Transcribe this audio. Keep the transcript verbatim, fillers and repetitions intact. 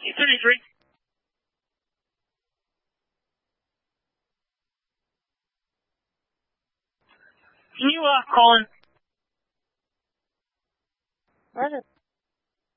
eight thirty-three. Can you uh, call in? Roger.